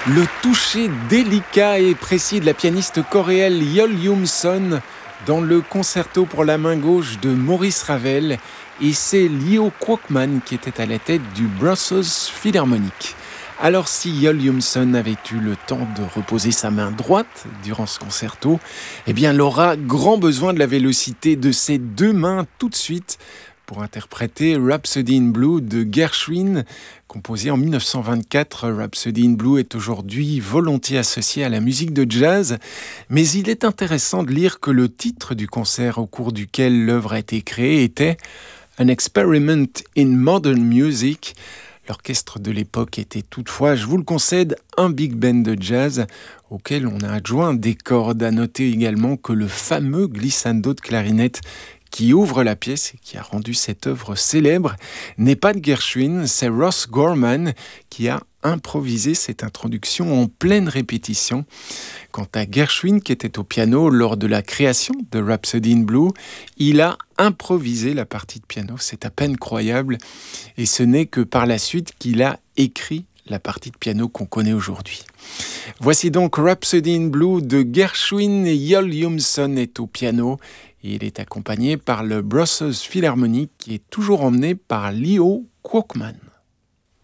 Le toucher délicat et précis de la pianiste coréenne Yeol Yum-sun dans le concerto pour la main gauche de Maurice Ravel, et c'est Lee Kwok-man qui était à la tête du Brussels Philharmonic. Alors si Yeol Yum-sun avait eu le temps de reposer sa main droite durant ce concerto, eh bien elle aura grand besoin de la vélocité de ses deux mains tout de suite pour interpréter Rhapsody in Blue de Gershwin, composé en 1924. Rhapsody in Blue est aujourd'hui volontiers associé à la musique de jazz, mais il est intéressant de lire que le titre du concert au cours duquel l'œuvre a été créée était An Experiment in Modern Music. L'orchestre de l'époque était toutefois, je vous le concède, un big band de jazz auquel on a adjoint des cordes. À noter également que le fameux glissando de clarinette qui ouvre la pièce et qui a rendu cette œuvre célèbre n'est pas de Gershwin, c'est Ross Gorman qui a improvisé cette introduction en pleine répétition. Quant à Gershwin, qui était au piano lors de la création de Rhapsody in Blue, il a improvisé la partie de piano, c'est à peine croyable, et ce n'est que par la suite qu'il a écrit la partie de piano qu'on connaît aujourd'hui. Voici donc Rhapsody in Blue de Gershwin, et Yeol Yum-sun est au piano, et il est accompagné par le Brussels Philharmonic qui est toujours emmené par Lee Kwok-man.